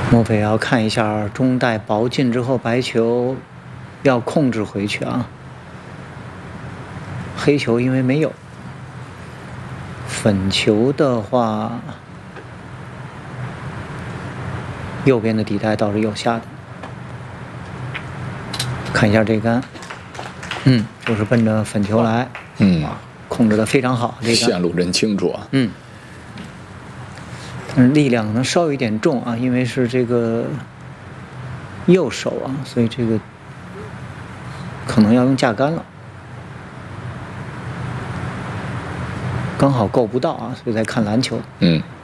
莫非要看一下中带薄进之后白球要控制回去啊？黑球因为没有，粉球的话，右边的底带倒是有下的。看一下这杆，就是奔着粉球来，控制的非常好，这个线路真清楚啊。 但是力量可能稍有一点重啊，因为是这个右手啊，所以这个可能要用架杆了，刚好够不到啊，所以在看篮球。